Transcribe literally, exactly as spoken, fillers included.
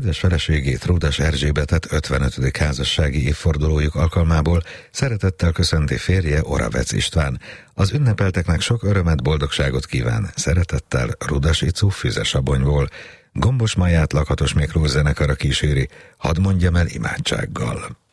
Kedves feleségét, Rudas Erzsébetet ötvenötödik házassági évfordulójuk alkalmából szeretettel köszönti férje, Oravec István. Az ünnepelteknek sok örömet, boldogságot kíván. Szeretettel Rudas Icu Füzesabonyból. Gombos Maját Lakatos Miklós zenekara kíséri, hadd mondjam el imádsággal.